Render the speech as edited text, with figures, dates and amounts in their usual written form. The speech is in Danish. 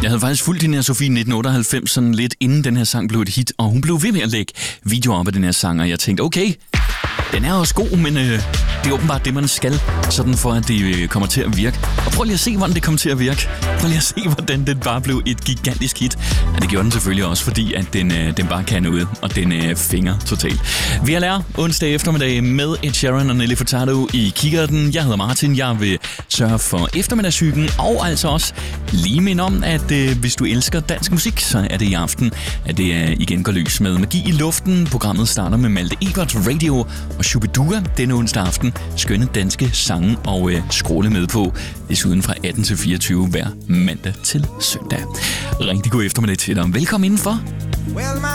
Jeg havde faktisk fulgt hende her, Sofie, 1998, sådan lidt inden den her sang blev et hit, og hun blev ved med at lægge videoer op af den her sang, og jeg tænkte, okay, den er også god, men det er åbenbart det, man skal, sådan for at det kommer til at virke. Og prøv lige at se, hvordan det kommer til at virke. Prøv lige at se, hvordan den bare blev et gigantisk hit. Ja, det gjorde den selvfølgelig også, fordi at den bare kan noget, og den finger totalt. Vi har lært onsdag eftermiddag med Ed Sheeran og Nelly Furtado i kikkerten. Jeg hedder Martin, jeg vil sørge for eftermiddagshyggen, og altså også lige minde om, at hvis du elsker dansk musik, så er det i aften, at det igen går løs med Magi i luften. Programmet starter med Malte Ebert, Radio og Shubidua denne onsdag aften. Skønne danske sange og skråle med på. Desuden fra 18 til 24 hver mandag til søndag. Rigtig god eftermiddag til dig. Velkommen indenfor.